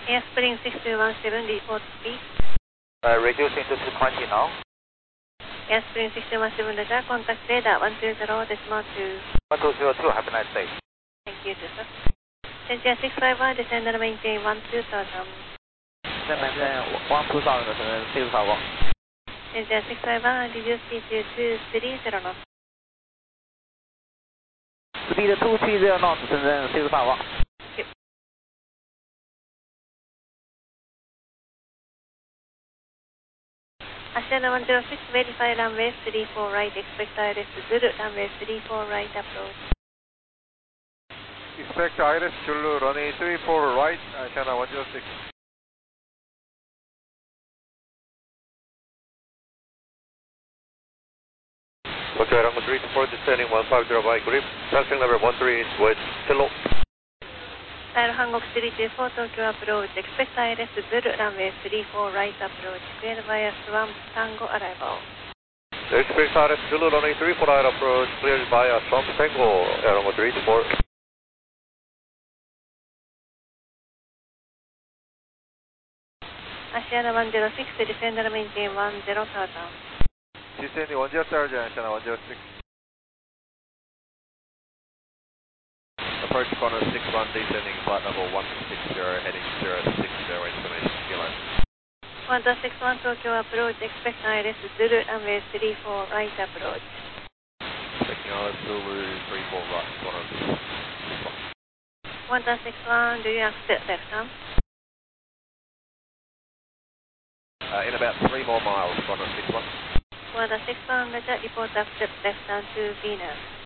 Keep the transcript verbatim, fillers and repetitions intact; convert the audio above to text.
Airspring six two one seven, report speed. Uh, reducing to two twenty now. Airspring six two one seven, radar, contact radar one two zero, decimal two. one two zero two, have a nice day. Thank you, sir. Cynthia six five one, descend and maintain one two thousand. Then maintain one two thousand, six five one. Cynthia six five one, reduce speed to two three zero knots. Speed two three zero knots, then six five one. Asiana one zero six, verify runway three four right, expect Iris Zulu, runway three four right approach. Expect Iris Zulu, runway three four right, Asiana one zero six. Okay, runway three four, descending one five zero by grip, passing level one three inch with hello. Dial Hankook three two four, Tokyo approach, expect Iris Zulu, runway three four right approach, cleared via Swamp Tango arrival. Expect Iris Zulu, runway three four right approach, cleared via Swamp Tango, runway three four. Asiana one zero six, descend and maintain one zero thousand. Descending one zero thousand, Asiana one zero six. Approach corner six one, descending flight level one six zero, heading zero six zero, information kilo. one two six one, Tokyo approach, expect Iris Zulu, runway three four right approach. Taking Iris Zulu, three four right, corner six one. one two six one, do you accept left hand? Uh, in about three more miles, corner six one. one two six one, report accept left hand to Venus.